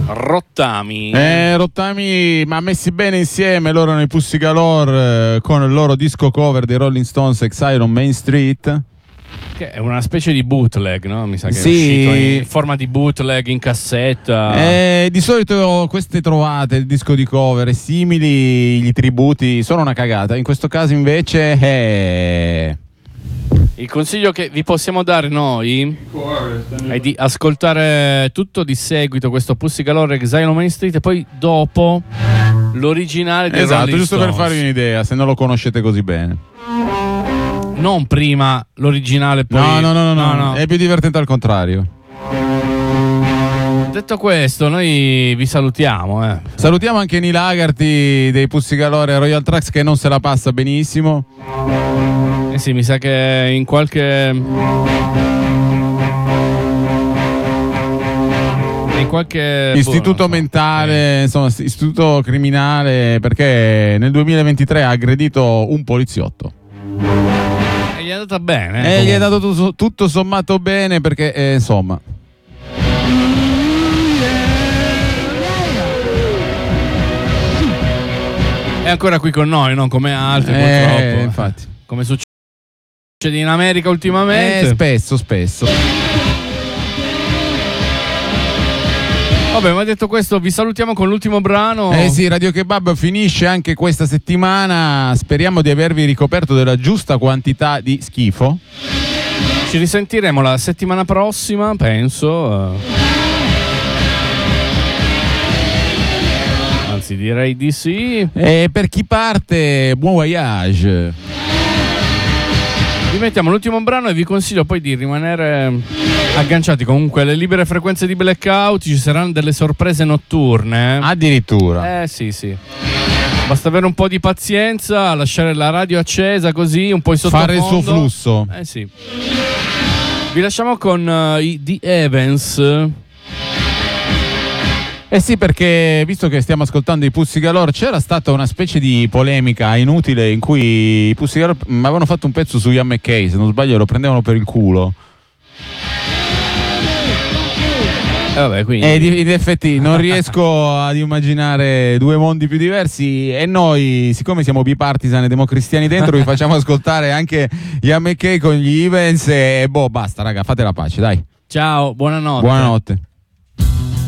Rottami. Rottami, ma messi bene insieme loro nei Pussy Galore con il loro disco cover dei Rolling Stones, Exile on Main Street. Che è una specie di bootleg, no? Mi sa che sì, è uscito in forma di bootleg in cassetta. Di solito queste trovate, il disco di cover e simili, gli tributi, sono una cagata. In questo caso invece il consiglio che vi possiamo dare noi è di ascoltare tutto di seguito questo Pussy Galore Exile on Main Street e poi dopo l'originale dei esatto, Rolling giusto Stones. per farvi un'idea, se non lo conoscete così bene. Non prima l'originale poi... No, è più divertente al contrario. Detto questo, noi vi salutiamo. Salutiamo anche Neil Haggerty dei Pussy Galore e Royal Tracks che non se la passa benissimo. Sì, mi sa che in qualche istituto mentale, insomma, istituto criminale, perché nel 2023 ha aggredito un poliziotto. E gli è andata bene. Gli è dato tutto sommato bene, perché insomma. È ancora qui con noi, non come altri, purtroppo. Infatti. Come succede in America ultimamente. Spesso. Vabbè, ma detto questo, vi salutiamo con l'ultimo brano. Sì, Radio Kebab finisce anche questa settimana. Speriamo di avervi ricoperto della giusta quantità di schifo. Ci risentiremo la settimana prossima, penso. Anzi, direi di sì. E per chi parte, buon voyage. Vi mettiamo l'ultimo brano e vi consiglio poi di rimanere agganciati comunque alle libere frequenze di Blackout. Ci saranno delle sorprese notturne. Addirittura. Sì. Basta avere un po' di pazienza, lasciare la radio accesa così, un po' in sottofondo. Fare il suo flusso. Sì. Vi lasciamo con i The Evans. Sì, perché visto che stiamo ascoltando i Pussy Galore, c'era stata una specie di polemica inutile in cui i Pussy Galore avevano fatto un pezzo su Ian McKay, se non sbaglio lo prendevano per il culo. Vabbè, quindi... in effetti non riesco ad immaginare due mondi più diversi, e noi, siccome siamo bipartisan e democristiani dentro, vi facciamo ascoltare anche Ian McKay con gli Evans e basta raga, fate la pace, dai. Ciao, buonanotte. Buonanotte.